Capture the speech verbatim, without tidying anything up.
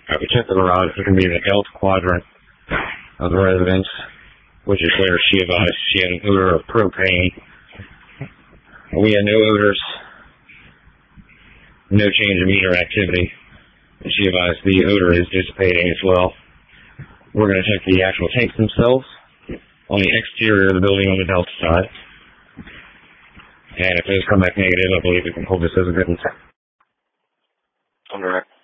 Alright, we checked the garage. It can be the Delta quadrant of the residence, which is where she advised she had an odor of propane. We had no odors, no change in meter activity. And she advised the odor is dissipating as well. We're going to check the actual tanks themselves on the exterior of the building on the Delta side. And if those come back negative, I believe we can hold this as a good one. I'm direct.